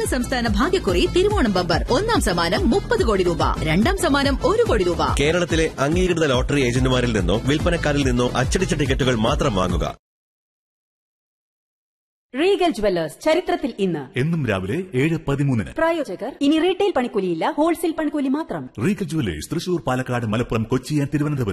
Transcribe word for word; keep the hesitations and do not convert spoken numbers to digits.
സംസ്ഥാന ഭാഗ്യക്കുറി തിരുവോണം ബമ്പർ. ഒന്നാം സമ്മാനം മുപ്പത് കോടി രൂപ, രണ്ടാം സമ്മാനം ഒരു കോടി രൂപ. കേരളത്തിലെ അംഗീകൃത ലോട്ടറി ഏജന്റുമാരിൽ നിന്നോ വിൽപ്പനക്കാരിൽ നിന്നോ അച്ചടിച്ച ടിക്കറ്റുകൾ മാത്രം വാങ്ങുക. റീഗൽ ജുവല്ലേഴ്സ് ചരിത്രത്തിൽ ഇന്ന് എന്നും രാവിലെ ഏഴ് പതിമൂന്നിന്. പ്രായോജകർ ഇനി റീറ്റെയിൽ പണിക്കൂലിയില്ല, ഹോൾസെയിൽ പണിക്കൂലി മാത്രം. Regal jewellers Thrissur, Palakkad, Malappuram, Kochi, Thiruvananthapuram.